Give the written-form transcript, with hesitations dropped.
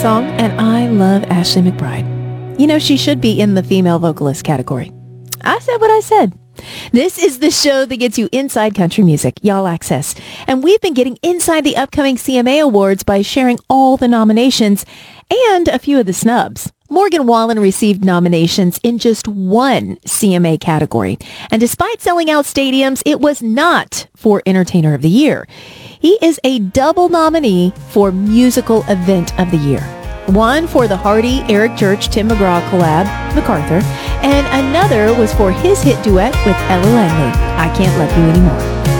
Song, and I love Ashley McBryde. You know, she should be in the female vocalist category. I said what I said. This is the show that gets you inside country music, Y'all Access. And we've been getting inside the upcoming CMA Awards by sharing all the nominations and a few of the snubs. Morgan Wallen received nominations in just one CMA category. And despite selling out stadiums, it was not for Entertainer of the Year. He is a double nominee for Musical Event of the Year. One for the Hardy, Eric Church, Tim McGraw collab, MacArthur, and another was for his hit duet with Ella Langley, I Can't Love You Anymore.